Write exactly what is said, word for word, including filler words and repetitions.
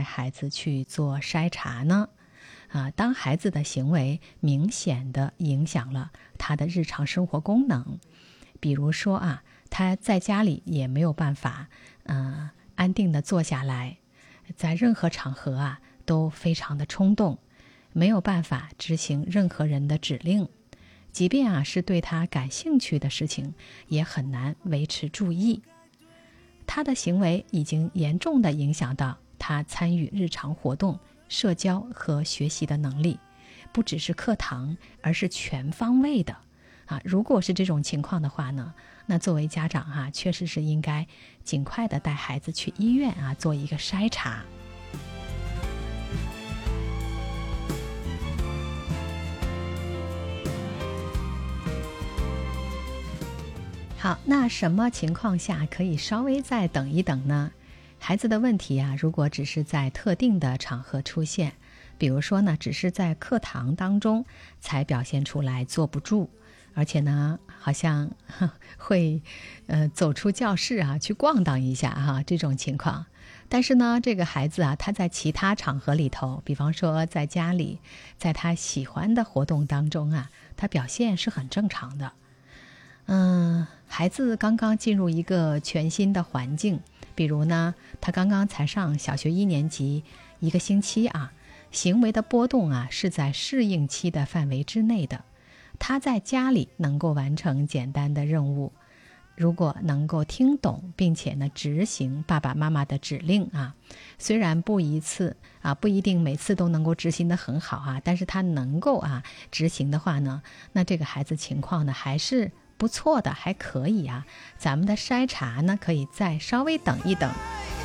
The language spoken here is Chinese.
孩子去做筛查呢？啊，当孩子的行为明显的影响了他的日常生活功能，比如说啊，他在家里也没有办法，呃，安定的坐下来，在任何场合啊都非常的冲动，没有办法执行任何人的指令，即便啊是对他感兴趣的事情，也很难维持注意。他的行为已经严重的影响到他参与日常活动、社交和学习的能力，不只是课堂，而是全方位的。啊，如果是这种情况的话呢，那作为家长啊，确实是应该尽快的带孩子去医院啊，做一个筛查。好，那什么情况下可以稍微再等一等呢？孩子的问题啊，如果只是在特定的场合出现，比如说呢，只是在课堂当中才表现出来坐不住，而且呢，好像会呃走出教室啊，去逛荡一下哈、啊，这种情况。但是呢，这个孩子啊，他在其他场合里头，比方说在家里，在他喜欢的活动当中啊，他表现是很正常的。嗯，孩子刚刚进入一个全新的环境，比如呢，他刚刚才上小学一年级一个星期啊，行为的波动啊是在适应期的范围之内的。他在家里能够完成简单的任务，如果能够听懂并且呢执行爸爸妈妈的指令啊，虽然不一次啊不一定每次都能够执行得很好啊，但是他能够啊执行的话呢，那这个孩子情况呢还是不错的，还可以啊。咱们的筛查呢可以再稍微等一等。